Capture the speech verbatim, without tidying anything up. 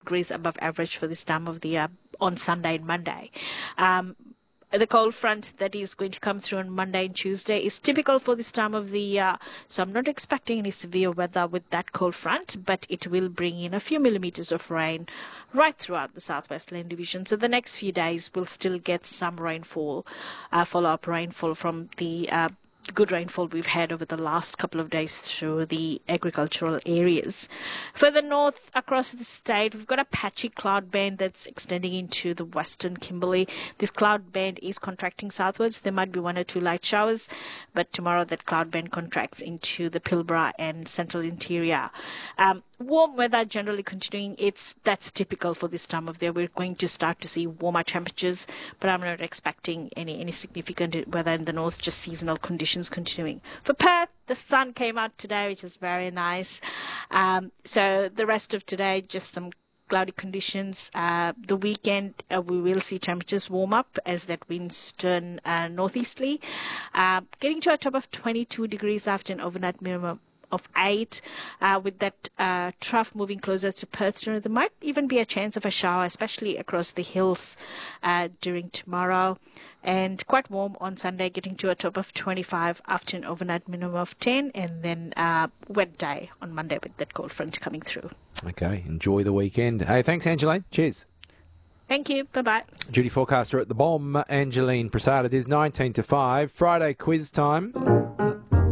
degrees above average for this time of the year on Sunday and Monday. Um, The cold front that is going to come through on Monday and Tuesday is typical for this time of the year. So I'm not expecting any severe weather with that cold front, but it will bring in a few millimeters of rain right throughout the Southwestland Division. So the next few days we'll still get some rainfall, uh, follow-up rainfall from the uh, good rainfall we've had over the last couple of days through the agricultural areas. Further north across the state, we've got a patchy cloud band that's extending into the western Kimberley. This cloud band is contracting southwards. There might be one or two light showers, but tomorrow that cloud band contracts into the Pilbara and central interior. Um, warm weather generally continuing. It's that's typical for this time of the year. We're going to start to see warmer temperatures, but I'm not expecting any any significant weather in the north, just seasonal conditions continuing. For Perth, the sun came out today, which is very nice. Um, so the rest of today, just some cloudy conditions. Uh, the weekend, uh, we will see temperatures warm up as that winds turn uh, northeasterly, uh, getting to a top of twenty-two degrees after an overnight minimum of eight. Uh, with that uh, trough moving closer to Perth, there might even be a chance of a shower, especially across the hills uh, during tomorrow. And quite warm on Sunday, getting to a top of twenty-five after an overnight minimum of ten, and then uh, wet day on Monday with that cold front coming through. Okay, enjoy the weekend. Hey, thanks, Angeline. Cheers. Thank you. Bye-bye. Duty forecaster at the Bomb, Angeline Prasad. It is nineteen to five, Friday quiz time.